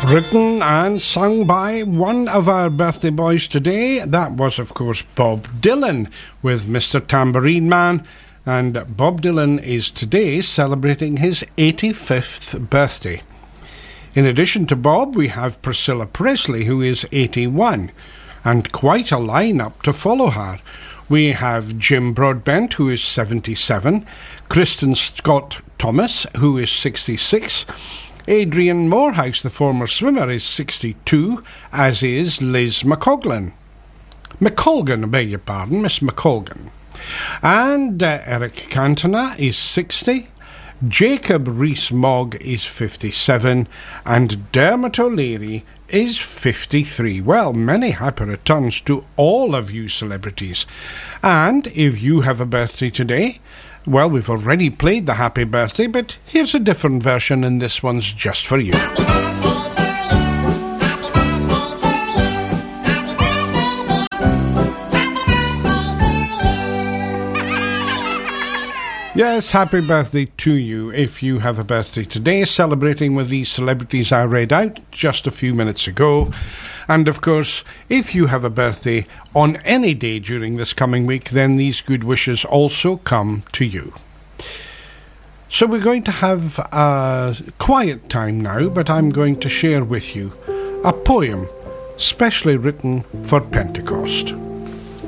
Written and sung by one of our birthday boys today. That was, of course, Bob Dylan with Mr. Tambourine Man. And Bob Dylan is today celebrating his 85th birthday. In addition to Bob, we have Priscilla Presley, who is 81, and quite a lineup to follow her. We have Jim Broadbent, who is 77, Kristen Scott Thomas, who is 66, Adrian Morehouse, the former swimmer, is 62, as is Liz McColgan. I beg your pardon, Miss McColgan. And Eric Cantona is 60, Jacob Rees-Mogg is 57, and Dermot O'Leary is 53. Well, many happy returns to all of you celebrities. And if you have a birthday today, well, we've already played the happy birthday, but here's a different version, and this one's just for you. Yes, happy birthday to you if you have a birthday today, celebrating with these celebrities I read out just a few minutes ago. And of course, if you have a birthday on any day during this coming week, then these good wishes also come to you. So we're going to have a quiet time now, but I'm going to share with you a poem specially written for Pentecost.